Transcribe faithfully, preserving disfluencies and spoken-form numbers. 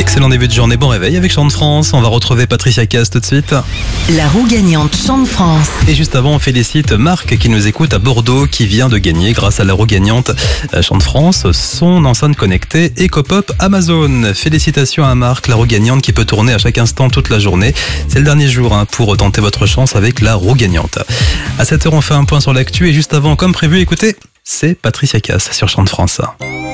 Excellent début de journée, bon réveil avec Chant de France. On va retrouver Patricia Cass tout de suite. La roue gagnante Chant de France. Et juste avant, on félicite Marc qui nous écoute à Bordeaux, qui vient de gagner grâce à la roue gagnante Chant de France son enceinte connectée EcoPop Amazon. Félicitations à Marc, la roue gagnante qui peut tourner à chaque instant toute la journée. C'est le dernier jour hein, pour tenter votre chance avec la roue gagnante. À sept heures, on fait un point sur l'actu et juste avant, comme prévu, écoutez, c'est Patricia Cass sur Chant de France.